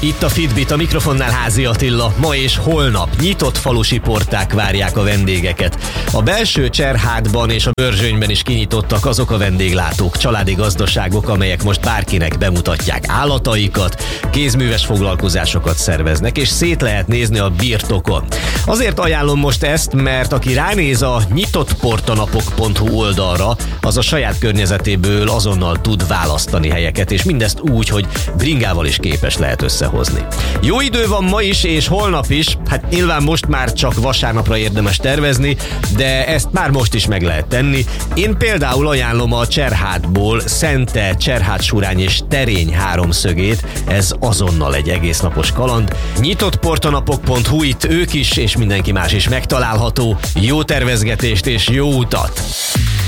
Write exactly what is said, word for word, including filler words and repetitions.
Itt a Fitbit, a mikrofonnál Házi Attila. Ma és holnap nyitott falusi porták várják a vendégeket. A belső Cserhátban és a Börzsönyben is kinyitottak azok a vendéglátók, családi gazdaságok, amelyek most bárkinek bemutatják állataikat, kézműves foglalkozásokat szerveznek, és szét lehet nézni a birtokon. Azért ajánlom most ezt, mert aki ránéz a nyitottportanapok pont hu oldalra, az a saját környezetéből azonnal tud választani helyeket, és mindezt úgy, hogy bringával is képes lehet összehozni. Jó idő van ma is, és holnap is, hát nyilván most már csak vasárnapra érdemes tervezni, de ezt már most is meg lehet tenni. Én például ajánlom a Cserhátból Szente, Cserhátsurány és Terény háromszögét, ez azonnal egy egész napos kaland. nyitottportanapok pont hu, itt ők is, és mindenki más is megtalálható. Jó tervezgetést és jó utat!